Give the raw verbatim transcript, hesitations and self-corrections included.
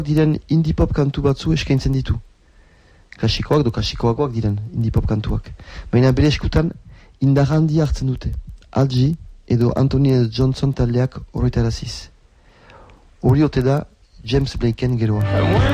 Diren indie pop kantu batzu eskaintzen ditu. Klasikoak do klasikoagoak diren indie pop kantuak. Baina bere eskutan indar handi hartzen dute. Algi edo Anthony Johnson taldeak horretaraziz. Hori ote da James Blakeen geroa.